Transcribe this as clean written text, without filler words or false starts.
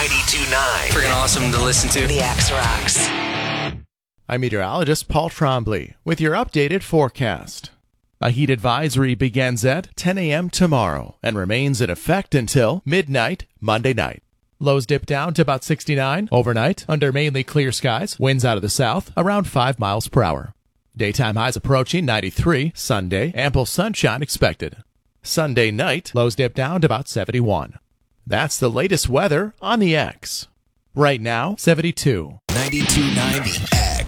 92.9. Freaking awesome to listen to. The X Rocks. I'm meteorologist Paul Trombley with your updated forecast. A heat advisory begins at 10 a.m. tomorrow and remains in effect until midnight Monday night. Lows dip down to about 69 overnight under mainly clear skies, winds out of the south around 5 miles per hour. Daytime highs approaching 93 Sunday, ample sunshine expected. Sunday night, lows dip down to about 71. That's the latest weather on the X. Right now, 72. 92.9 The X.